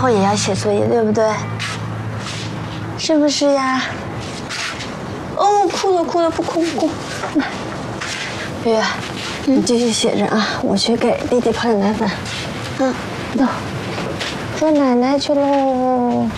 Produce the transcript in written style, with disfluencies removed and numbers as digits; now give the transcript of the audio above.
后也要写作业，对不对？是不是呀？哦，哭了哭了，不哭不哭。月月，你继续写着啊，我去给弟弟泡点奶粉。嗯，走，喝奶奶去喽。